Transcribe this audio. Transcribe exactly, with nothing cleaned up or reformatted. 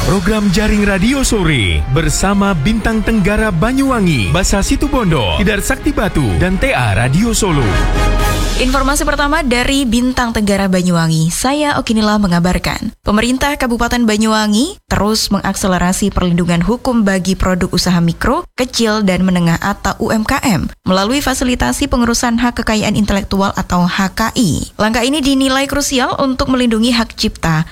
Program Jaring Radio Sore bersama Bintang Tenggara Banyuwangi, Basa Situbondo, Tidar Sakti Batu, dan T A Radio Solo. Informasi pertama dari Bintang Tenggara Banyuwangi, saya Okinila mengabarkan. Pemerintah Kabupaten Banyuwangi terus mengakselerasi perlindungan hukum bagi produk usaha mikro, kecil, dan menengah atau U M K M melalui fasilitasi pengurusan hak kekayaan intelektual atau H K I. Langkah ini dinilai krusial untuk melindungi hak cipta,